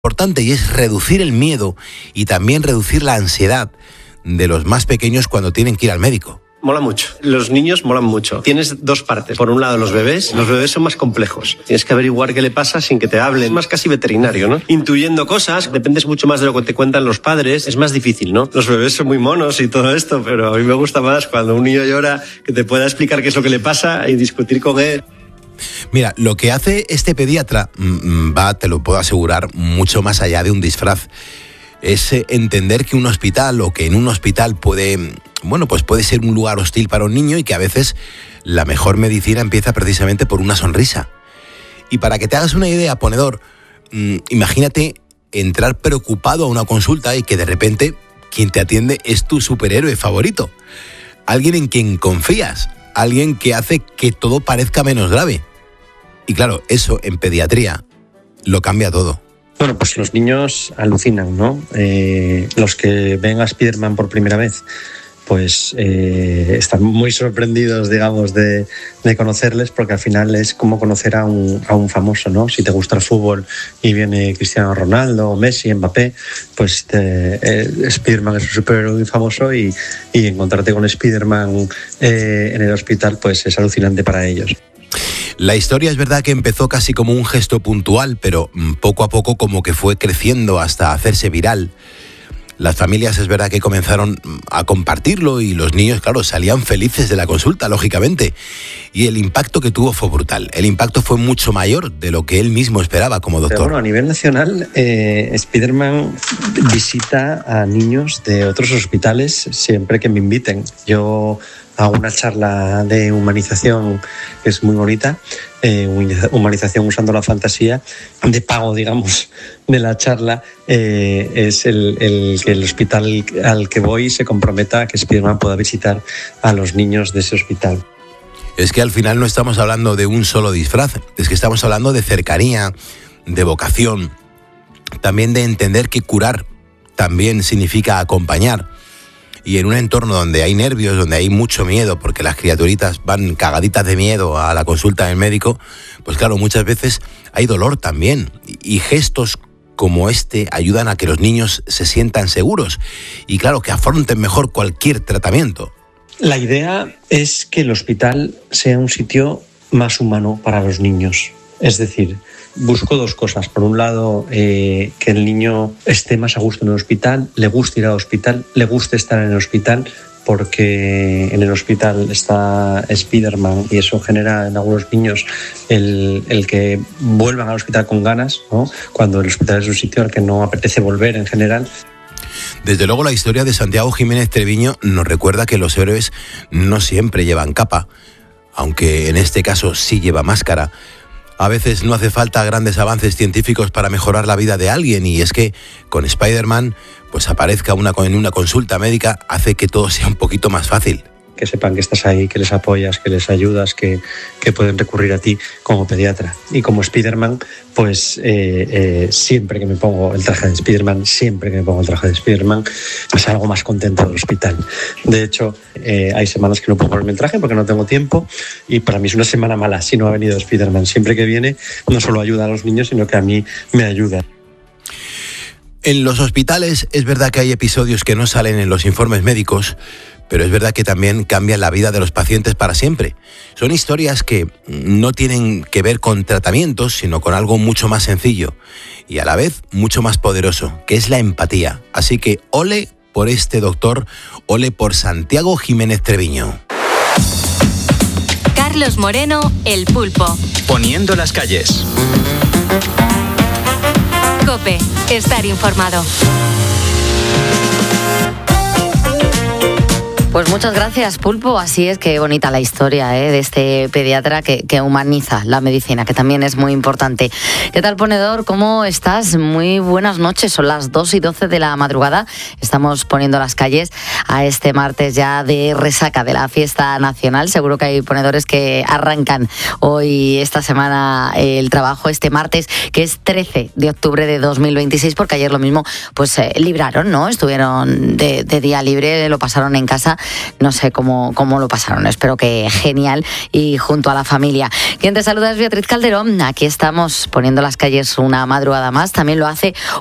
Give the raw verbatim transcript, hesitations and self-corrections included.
importante, y es reducir el miedo y también reducir la ansiedad de los más pequeños cuando tienen que ir al médico. Mola mucho. Los niños molan mucho. Tienes dos partes. Por un lado, los bebés. Los bebés son más complejos. Tienes que averiguar qué le pasa sin que te hablen. Es más casi veterinario, ¿no? Intuyendo cosas. Dependes mucho más de lo que te cuentan los padres. Es más difícil, ¿no? Los bebés son muy monos y todo esto, pero a mí me gusta más cuando un niño llora, que te pueda explicar qué es lo que le pasa y discutir con él. Mira, lo que hace este pediatra va, te lo puedo asegurar, mucho más allá de un disfraz. Es entender que un hospital o que en un hospital puede, bueno, pues puede ser un lugar hostil para un niño y que a veces la mejor medicina empieza precisamente por una sonrisa. Y para que te hagas una idea, ponedor, imagínate entrar preocupado a una consulta y que de repente quien te atiende es tu superhéroe favorito. Alguien en quien confías, alguien que hace que todo parezca menos grave. Y claro, eso en pediatría lo cambia todo. Bueno, pues los niños alucinan, ¿no? Eh, los que ven a Spiderman por primera vez, pues eh, están muy sorprendidos, digamos, de, de conocerles, porque al final es como conocer a un, a un famoso, ¿no? Si te gusta el fútbol y viene Cristiano Ronaldo, Messi, Mbappé, pues te, eh, Spiderman es un superhéroe muy famoso y, y encontrarte con Spiderman eh, en el hospital, pues es alucinante para ellos. La historia es verdad que empezó casi como un gesto puntual, pero poco a poco como que fue creciendo hasta hacerse viral. Las familias es verdad que comenzaron a compartirlo y los niños, claro, salían felices de la consulta, lógicamente. Y el impacto que tuvo fue brutal. El impacto fue mucho mayor de lo que él mismo esperaba como doctor. Pero bueno, a nivel nacional, eh, Spiderman visita a niños de otros hospitales siempre que me inviten. Yo hago una charla de humanización que es muy bonita, eh, humanización usando la fantasía. De pago, digamos, de la charla eh, es el, el que el hospital al que voy se comprometa a que Spiderman pueda visitar a los niños de ese hospital. Es que al final no estamos hablando de un solo disfraz, es que estamos hablando de cercanía, de vocación, también de entender que curar también significa acompañar. Y en un entorno donde hay nervios, donde hay mucho miedo, porque las criaturitas van cagaditas de miedo a la consulta del médico, pues claro, muchas veces hay dolor también. Y gestos como este ayudan a que los niños se sientan seguros y claro, que afronten mejor cualquier tratamiento. La idea es que el hospital sea un sitio más humano para los niños. Es decir, busco dos cosas. Por un lado, eh, que el niño esté más a gusto en el hospital, le guste ir al hospital, le guste estar en el hospital, porque en el hospital está Spiderman y eso genera en algunos niños el, el que vuelvan al hospital con ganas, ¿no? Cuando el hospital es un sitio al que no apetece volver en general. Desde luego la historia de Santiago Jiménez Treviño nos recuerda que los héroes no siempre llevan capa, aunque en este caso sí lleva máscara. A veces no hace falta grandes avances científicos para mejorar la vida de alguien, y es que con Spiderman, pues aparezca una, en una consulta médica, hace que todo sea un poquito más fácil. Que sepan que estás ahí, que les apoyas, que les ayudas, que, que pueden recurrir a ti como pediatra. Y como Spiderman, pues eh, eh, siempre que me pongo el traje de Spiderman, siempre que me pongo el traje de Spiderman, salgo más contento del hospital. De hecho, eh, hay semanas que no puedo ponerme el traje porque no tengo tiempo, y para mí es una semana mala si no ha venido Spiderman. Siempre que viene, no solo ayuda a los niños, sino que a mí me ayuda. En los hospitales es verdad que hay episodios que no salen en los informes médicos, pero es verdad que también cambian la vida de los pacientes para siempre. Son historias que no tienen que ver con tratamientos, sino con algo mucho más sencillo y a la vez mucho más poderoso, que es la empatía. Así que ole por este doctor, ole por Santiago Jiménez Treviño. Carlos Moreno, El Pulpo. Poniendo las calles. COPE, estar informado. Pues muchas gracias, Pulpo. Así es, que bonita la historia ¿eh? de este pediatra que, que humaniza la medicina, que también es muy importante. ¿Qué tal, ponedor? ¿Cómo estás? Muy buenas noches. Son las dos y doce de la madrugada. Estamos poniendo las calles a este martes ya de resaca de la fiesta nacional. Seguro que hay ponedores que arrancan hoy, esta semana, el trabajo, este martes, que es trece de octubre de dos mil veintiséis, porque ayer lo mismo, pues eh, libraron, ¿no? Estuvieron de, de día libre, lo pasaron en casa no sé cómo, cómo lo pasaron. Espero que genial y junto a la familia. Quien te saluda es Beatriz Calderón. Aquí estamos poniendo las calles una madrugada más. También lo hace